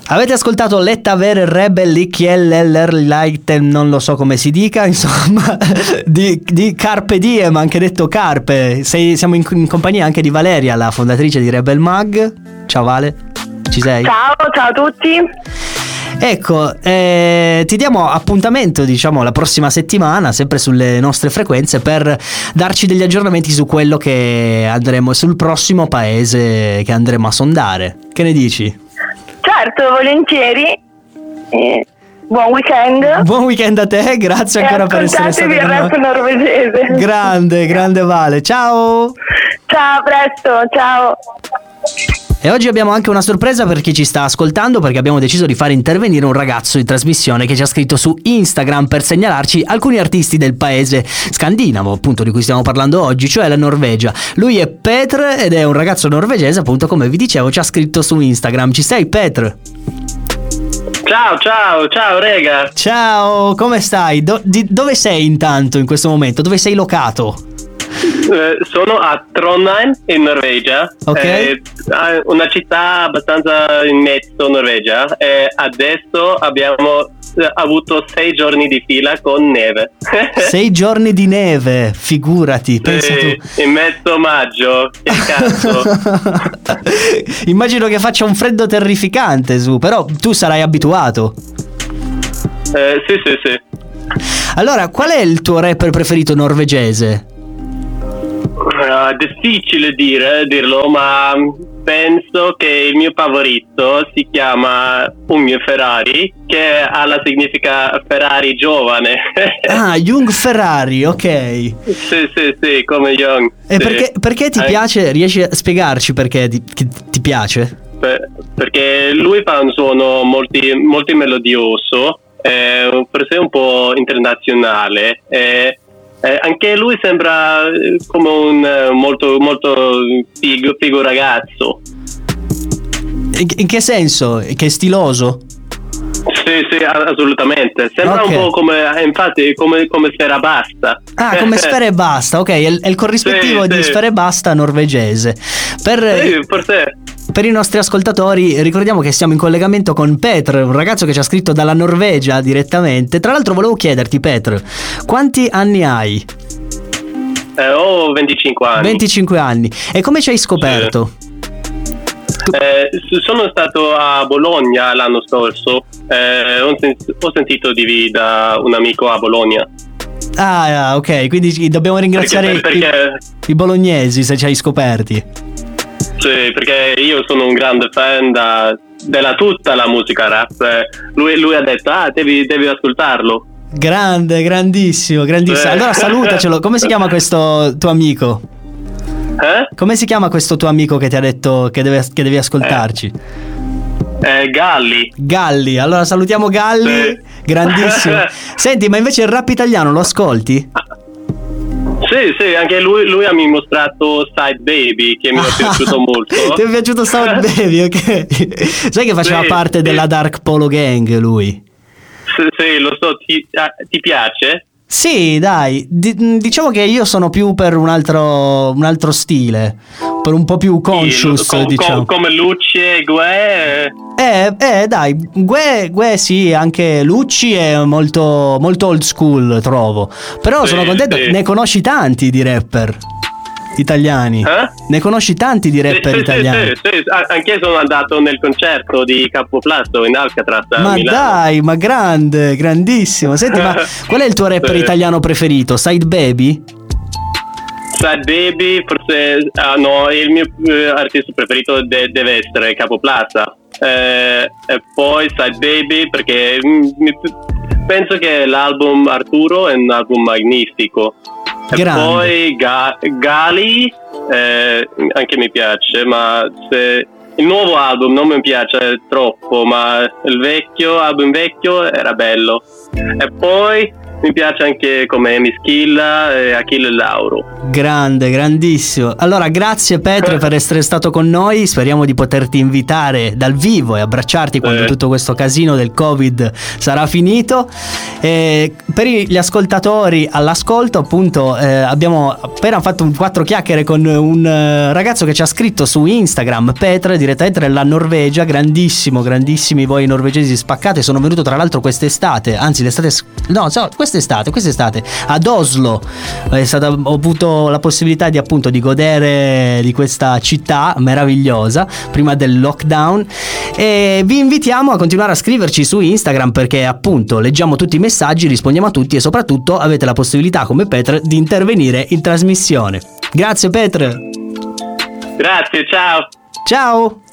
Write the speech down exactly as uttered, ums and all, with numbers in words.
Avete ascoltato Letta Vere Rebel L Lighten, non lo so come si dica, insomma, di, di Carpe Diem, anche detto Carpe. Sei, siamo in, in compagnia anche di Valeria, la fondatrice di Rebel Mag. Ciao Vale, ci sei? Ciao, ciao a tutti. Ecco, eh, ti diamo appuntamento, diciamo, la prossima settimana, sempre sulle nostre frequenze, per darci degli aggiornamenti su quello che andremo, sul prossimo paese che andremo a sondare. Che ne dici? Certo, volentieri. Eh, buon weekend. Buon weekend a te, grazie ancora per essere stato con noi. Ascoltatevi il rap norvegese. Grande, grande Vale, ciao. Ciao, a presto, ciao. E oggi abbiamo anche una sorpresa per chi ci sta ascoltando, perché abbiamo deciso di fare intervenire un ragazzo in trasmissione che ci ha scritto su Instagram per segnalarci alcuni artisti del paese scandinavo, appunto, di cui stiamo parlando oggi, cioè la Norvegia. Lui è Petr ed è un ragazzo norvegese, appunto, come vi dicevo, ci ha scritto su Instagram. Ci sei, Petr? Ciao, ciao, ciao rega. Ciao, come stai? Do- di- dove sei intanto in questo momento? Dove sei locato? Eh, sono a Trondheim in Norvegia, okay. eh, una città abbastanza in mezzo Norvegia, e adesso abbiamo avuto sei giorni di fila con neve. Sei giorni di neve, figurati, pensa sì, tu. In mezzo maggio, che cazzo. Immagino che faccia un freddo terrificante su, però tu sarai abituato. Eh, sì, sì, sì. Allora, qual è il tuo rapper preferito norvegese? Uh, difficile dire, dirlo, ma penso che il mio favorito si chiama Un mio Ferrari, che ha la significa Ferrari giovane. Ah, Young Ferrari, ok. Sì, sì, sì, come Young. E sì. perché, perché ti eh. piace? Riesci a spiegarci perché ti, ti piace? Per, perché lui fa un suono molto, molto melodioso, eh, forse un po' internazionale, eh, Eh, anche lui sembra come un eh, molto molto figo, figo ragazzo. In, in che senso? Che è stiloso? Sì, sì, assolutamente. Sembra okay. un po' come, infatti, come, come Sfera Basta. Ah, come Sfera e Basta, ok. È, è il corrispettivo sì, di sì. Sfera e Basta norvegese. Per, sì, forse. Per i nostri ascoltatori ricordiamo che siamo in collegamento con Petr, un ragazzo che ci ha scritto dalla Norvegia direttamente. Tra l'altro volevo chiederti, Petr, quanti anni hai? Eh, ho venticinque anni. venticinque anni. E come ci hai scoperto? Sì. Eh, sono stato a Bologna l'anno scorso, eh, ho, sen- ho sentito di da un amico a Bologna. Ah, ok, quindi dobbiamo ringraziare perché, perché... I, i bolognesi se ci hai scoperti. Sì, perché io sono un grande fan da, della tutta la musica rap. Lui, lui ha detto, ah, devi, devi ascoltarlo. Grande, grandissimo, grandissimo. Allora salutacelo. Come si chiama questo tuo amico? Eh? Come si chiama questo tuo amico che ti ha detto che, deve, che devi ascoltarci? Eh, eh, Galli. Galli, allora salutiamo Galli, sì. Grandissimo. Senti, ma invece il rap italiano lo ascolti? Sì, sì, anche lui, lui mi ha mostrato Side Baby, che mi è piaciuto molto. Ti è piaciuto Side Baby, ok. Sai che faceva sì, parte sì. della Dark Polo Gang lui? Sì, sì, lo so, ti, ah, ti piace? Sì, dai, D- diciamo che io sono più per un altro, un altro stile, per un po' più conscious, sì, com, diciamo. Com, come Lucci e Gue. Eh, eh, dai, Gue, Gue sì, anche Lucci è molto, molto old school, trovo. Però sì, sono contento, sì. Ne conosci tanti di rapper italiani? Eh? Ne conosci tanti di rapper sì, italiani? Sì, sì, sì, anche io sono andato nel concerto di Capoplasto in Alcatraz a Ma Milano. Dai, ma grande, grandissimo. Senti, ma qual è il tuo rapper sì. italiano preferito? Side Baby? Side Baby, forse ah, no, il mio eh, artista preferito de- deve essere Capoplasto. Eh, e poi Side Baby perché mi, penso che l'album Arturo è un album magnifico. E grande. Poi Ga- Gali eh, anche mi piace, ma se il nuovo album non mi piace troppo, ma il vecchio album vecchio era bello. E poi mi piace anche come Mischilla e Achille Lauro. Grande, grandissimo. Allora, grazie Petre per essere stato con noi. Speriamo di poterti invitare dal vivo e abbracciarti quando Eh. tutto questo casino del Covid sarà finito. E per gli ascoltatori all'ascolto, appunto, eh, abbiamo appena fatto un quattro chiacchiere con un eh, ragazzo che ci ha scritto su Instagram, Petre, direttamente dalla Norvegia. Grandissimo, grandissimi voi norvegesi spaccate. Sono venuto tra l'altro quest'estate, anzi l'estate s- no, so, quest'estate, quest'estate ad Oslo. È stata, ho avuto la possibilità di appunto di godere di questa città meravigliosa prima del lockdown, e vi invitiamo a continuare a scriverci su Instagram, perché appunto leggiamo tutti i messaggi, rispondiamo a tutti e soprattutto avete la possibilità come Petre di intervenire in trasmissione. Grazie Petre. Grazie, ciao. Ciao.